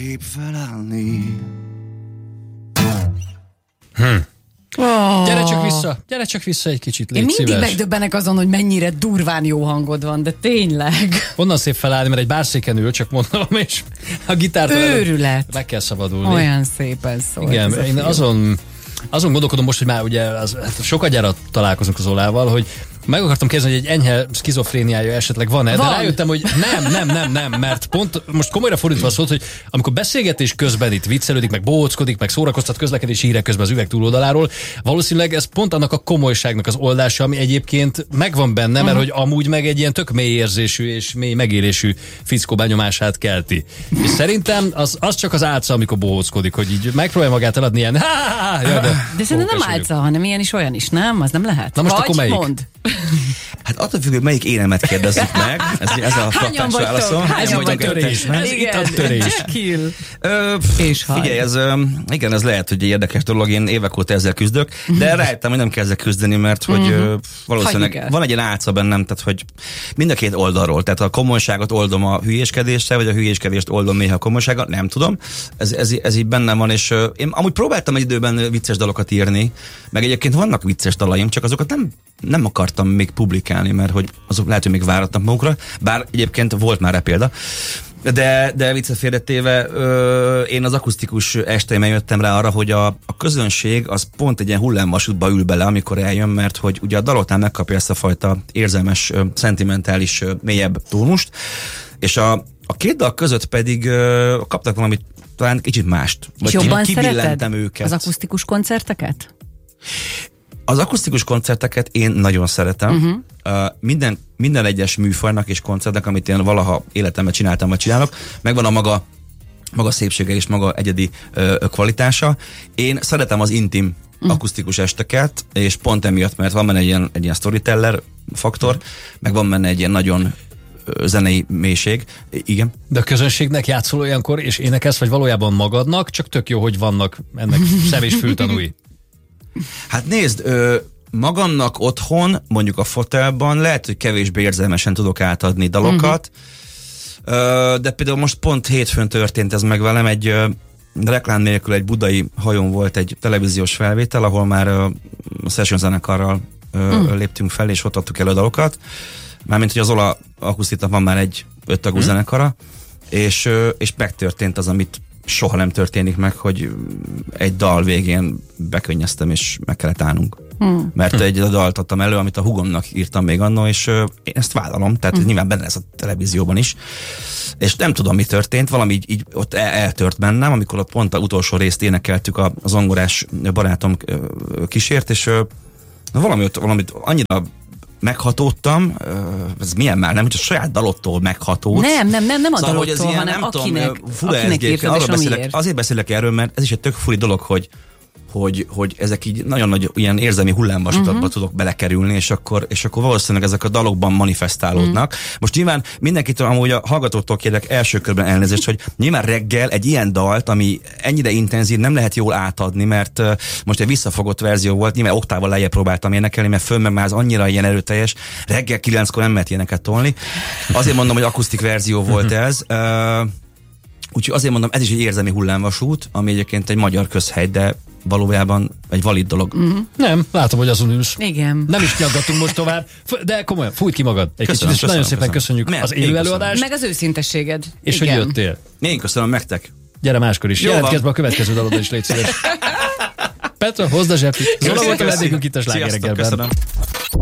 Épp felállni. Gyere csak vissza egy kicsit, légy Én mindig szíves. megdöbbenek azon, hogy mennyire durván jó hangod van, de tényleg. Onnan szép felállni, mert egy bárszéken ül, csak mondom, és a gitártól Őrület. meg kell szabadulni. Olyan szépen szól. Igen, én azon gondolkodom most, hogy már ugye sokat gyára találkozunk az Olával, hogy meg akartam kérdezni, hogy egy enyhe szkizofréniája esetleg van-e, de rájöttem, hogy nem, mert pont most komolyra fordítva szólt, hogy amikor beszélgetés közben itt viccelődik, meg bohóckodik, meg szórakoztat közlekedési hírek közben az üveg túloldaláról, valószínűleg ez pont annak a komolyságnak az oldása, ami egyébként megvan benne, mert hogy amúgy meg egy ilyen tök mély érzésű és mély megélésű fickó benyomását kelti. És szerintem az csak az álca, amikor bohóckodik, hogy így megpróbálja magát eladni ilyen de szerintem nem álca, hanem ilyen is, olyan is, nem? Az nem lehet. Na most vagy akkor melyik? Mond. Hát attól függ, hogy melyik énemet kérdezzük meg. Ez a frappáns válaszom. Ez a törés. Ez itt a törés. Jekyll. És figyelj, ez lehet, hogy egy érdekes dolog, én évek óta ezzel küzdök, de rájöttem, hogy nem kell ezzel küzdeni, mert hogy valószínűleg van egy ilyen álca bennem, tehát hogy mind a két oldalról, tehát a komolyságot oldom a hülyéskedéssel, vagy a hülyéskedést oldom néha a komolysággal, nem tudom. Ez így bennem van, és én amúgy próbáltam egy időben vicces dalokat írni, meg egyébként vannak vicces dalaim, csak azokat nem akartam még publikálni, mert hogy azok lehet, hogy még váratnak magukra, bár egyébként volt már rá példa. De viccet félretéve, én az akusztikus esteimen jöttem rá arra, hogy a közönség az pont egy ilyen hullámvasútba ül bele, amikor eljön, mert hogy ugye a dalotán megkapja ezt a fajta érzelmes, szentimentális, mélyebb tónust, és a két dal között pedig kaptak valamit talán kicsit mást. És jobban kibillentem őket. Az akusztikus koncerteket? Az akusztikus koncerteket én nagyon szeretem. Minden egyes műfajnak és koncertnek, amit én valaha életemben csináltam, vagy csinálok, megvan a maga szépsége és maga egyedi kvalitása. Én szeretem az intim akusztikus esteket, és pont emiatt, mert van benne egy ilyen storyteller faktor, meg van benne egy ilyen nagyon zenei mélység. Igen. De a közönségnek játszol olyankor, és énekelsz, vagy valójában magadnak, csak tök jó, hogy vannak ennek szem- és fültanúi. Hát nézd, magamnak otthon, mondjuk a fotelban lehet, hogy kevésbé érzelmesen tudok átadni dalokat, de például most pont hétfőn történt ez meg velem, egy reklám nélkül egy budai hajón volt egy televíziós felvétel, ahol már a Session zenekarral léptünk fel, és ott adtuk elő dalokat. Mármint, hogy az Ola akusztiknak van már egy 5 tagú zenekara, és megtörtént az, amit soha nem történik meg, hogy egy dal végén bekönnyeztem, és meg kellett állnunk. Mert egy dalt adtam elő, amit a hugomnak írtam még annól, és én ezt vállalom, tehát nyilván benne ez a televízióban is. És nem tudom, mi történt, valami így ott eltört bennem, amikor ott pont az utolsó részt énekeltük, a zongorás barátom kísért, és valamit annyira meghatódtam, ez milyen már, nem, hogy a saját dalottól meghatódsz. Nem a szóval, dalottól, ilyen, hanem akinek írtad, és azért beszélek erről, mert ez is egy tök furi dolog, hogy ezek így nagyon nagy ilyen érzelmi hullámvasutatba tudok belekerülni, és akkor valószínűleg ezek a dalokban manifestálódnak. Most nyilván mindenkitől, amúgy a hallgatóktól kérlek első körben elnézést, hogy nyilván reggel egy ilyen dalt, ami ennyire intenzív, nem lehet jól átadni, mert most egy visszafogott verzió volt, nyilván oktával lejjebb próbáltam énekelni, mert föl meg már az annyira ilyen erőteljes, reggel 9-kor nem lehet ilyeneket tolni. Azért mondom, hogy akusztik verzió volt ez. Úgyhogy azért mondom, ez is egy érzelmi hullámvasút, ami egyébként egy magyar közhely, de valójában egy valid dolog. Nem, látom, hogy azon ülsz. Igen. Nem is nyaggatunk most tovább, de komolyan, fújt ki magad. Köszönöm, nagyon szépen köszönjük az élő előadást. Meg az őszintességed. És hogy jöttél. Én köszönöm nektek. Gyere máskor is. Jelentkezz be a következő dalodra is, légy szíves. Petra, hozd a zseplit. Zola volt a vendégünk itt a Sláger reggelben.